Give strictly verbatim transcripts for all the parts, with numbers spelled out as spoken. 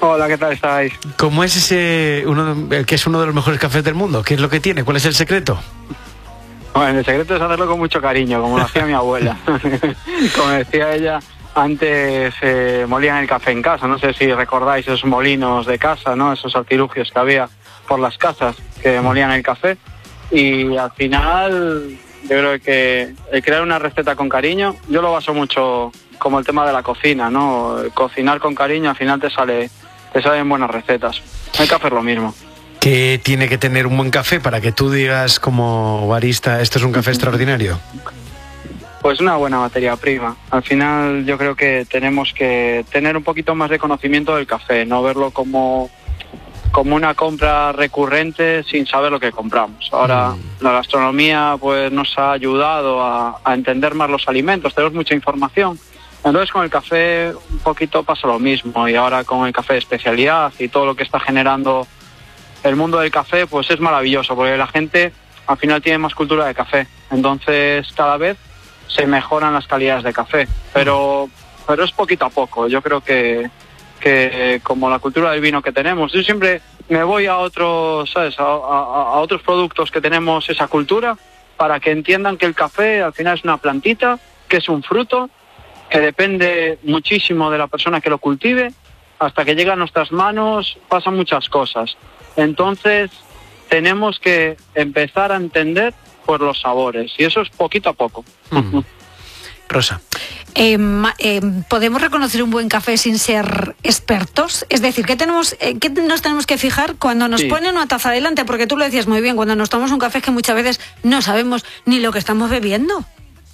Hola, ¿qué tal estáis? ¿Cómo es ese, uno, el que es uno de los mejores cafés del mundo? ¿Qué es lo que tiene? ¿Cuál es el secreto? Bueno, el secreto es hacerlo con mucho cariño, como lo hacía mi abuela. Como decía ella, antes eh, molían el café en casa. No sé si recordáis esos molinos de casa, ¿no? Esos artilugios que había por las casas que molían el café. Y al final, yo creo que el crear una receta con cariño, yo lo baso mucho como el tema de la cocina, ¿no? Cocinar con cariño al final te sale, te salen buenas recetas. El café es lo mismo. ¿Qué tiene que tener un buen café para que tú digas como barista, esto es un café extraordinario? Pues una buena materia prima. Al final yo creo que tenemos que tener un poquito más de conocimiento del café, no verlo como, como una compra recurrente sin saber lo que compramos. Ahora mm. la gastronomía pues nos ha ayudado a, a entender más los alimentos, tenemos mucha información. Entonces con el café un poquito pasa lo mismo, y ahora con el café de especialidad y todo lo que está generando el mundo del café, pues es maravilloso, porque la gente al final tiene más cultura de café. Entonces cada vez se mejoran las calidades de café, pero pero es poquito a poco. Yo creo que, que como la cultura del vino que tenemos, yo siempre me voy a otros, ¿sabes? A, a, a otros productos que tenemos esa cultura, para que entiendan que el café al final es una plantita, que es un fruto, que depende muchísimo de la persona que lo cultive. Hasta que llega a nuestras manos pasan muchas cosas. Entonces tenemos que empezar a entender por los sabores, y eso es poquito a poco. Mm. Rosa. Eh, eh, ¿Podemos reconocer un buen café sin ser expertos? Es decir, ¿qué, tenemos, eh, ¿qué nos tenemos que fijar cuando nos sí. ponen una taza delante? Porque tú lo decías muy bien, cuando nos tomamos un café es que muchas veces no sabemos ni lo que estamos bebiendo.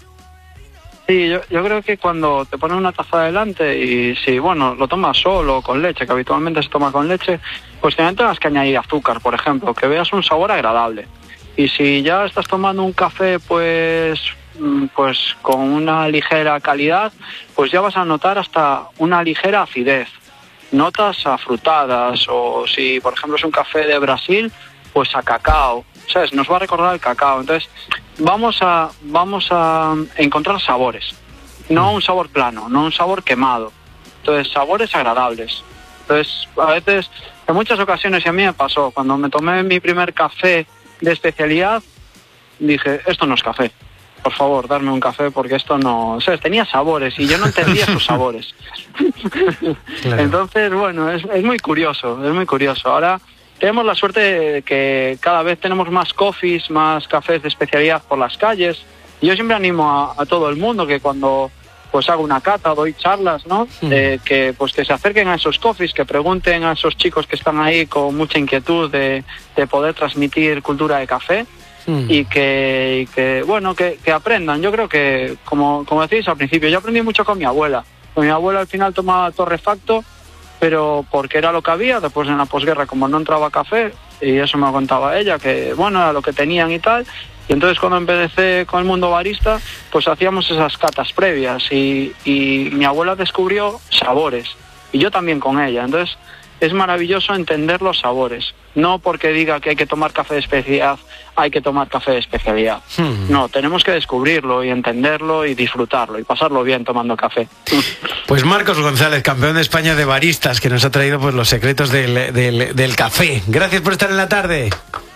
Sí, yo, yo creo que cuando te ponen una taza delante y si, bueno, lo tomas solo o con leche, que habitualmente se toma con leche, pues también tengas que añadir azúcar, por ejemplo, que veas un sabor agradable. Y si ya estás tomando un café, pues, pues con una ligera calidad, pues ya vas a notar hasta una ligera acidez, notas afrutadas, o si, por ejemplo, es un café de Brasil, pues a cacao, ¿sabes? Nos va a recordar el cacao. Entonces vamos a vamos a encontrar sabores, no un sabor plano, no un sabor quemado. Entonces sabores agradables. Entonces a veces, en muchas ocasiones, y a mí me pasó, cuando me tomé mi primer café de especialidad, dije, esto no es café, por favor, darme un café, porque esto no, o sea, tenía sabores y yo no entendía sus sabores. Claro. Entonces, bueno, es, es muy curioso, es muy curioso. Ahora tenemos la suerte de que cada vez tenemos más coffees, más cafés de especialidad por las calles. Y yo siempre animo a, a todo el mundo que cuando pues hago una cata, doy charlas, ¿no? Mm. Eh, que pues que se acerquen a esos coffees, que pregunten a esos chicos que están ahí con mucha inquietud de, de poder transmitir cultura de café. Mm. Y que, y que bueno, que, que aprendan. Yo creo que, como, como decís al principio, yo aprendí mucho con mi abuela. Con mi abuela al final tomaba torrefacto, pero porque era lo que había. Después en la posguerra, como no entraba café, y eso me contaba ella, que bueno, era lo que tenían y tal. Y entonces cuando empecé con el mundo barista, pues hacíamos esas catas previas, y, y mi abuela descubrió sabores, y yo también con ella. Entonces es maravilloso entender los sabores. No porque diga que hay que tomar café de especialidad, hay que tomar café de especialidad. Hmm. No, tenemos que descubrirlo y entenderlo y disfrutarlo y pasarlo bien tomando café. Pues Marcos González, campeón de España de baristas, que nos ha traído pues los secretos del, del, del café. Gracias por estar en la tarde.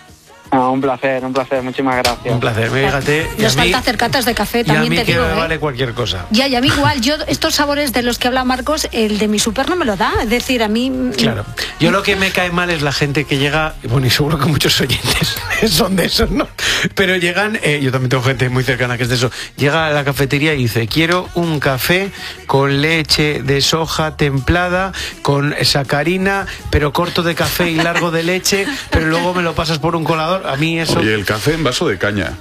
Ah, un placer, un placer, muchísimas gracias. Un placer, fíjate. Nos falta hacer catas de café, también te digo. Y a mí que me ¿eh? vale cualquier cosa. Ya, y a mí igual, yo estos sabores de los que habla Marcos, el de mi súper no me lo da, es decir, a mí... Claro, yo lo que me cae mal es la gente que llega, bueno, y seguro que muchos oyentes son de esos, ¿no? Pero llegan, eh, yo también tengo gente muy cercana que es de eso, llega a la cafetería y dice, quiero un café con leche de soja templada, con sacarina, pero corto de café y largo de leche, pero luego me lo pasas por un colador. A mí eso... Oye, el café en vaso de caña.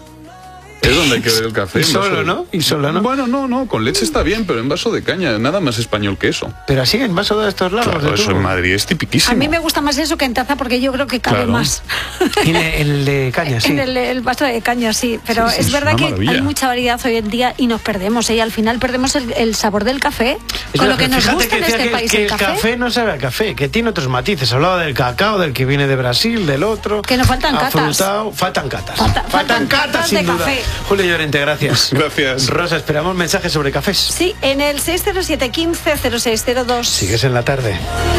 Es donde hay que ver el café. Y solo, de... ¿no? Y solo, ¿no? Bueno, no, no, con leche está bien, pero en vaso de caña, nada más español que eso. Pero así, en vaso de estos largos. Claro, de eso en Madrid es tipiquísimo. A mí me gusta más eso que en taza, porque yo creo que cabe claro. más. En el, el de caña, sí. En el, el vaso de caña, sí. Pero sí, sí, es es verdad que maravilla. hay mucha variedad hoy en día y nos perdemos, ¿eh? Y al final perdemos el, el sabor del café. Es con verdad, lo que nos fíjate gusta que en decía este que, país que el el café. café no sabe a café, que tiene otros matices. Hablaba del cacao, del que viene de Brasil, del otro. Que nos faltan catas. Afrutado. Faltan catas. Falta, faltan, faltan catas, catas sin de duda. café. Julio Llorente, gracias. Gracias. Rosa, esperamos mensajes sobre cafés. Sí, en el seis cero siete, uno cinco, cero seis cero dos. Sigues en la tarde.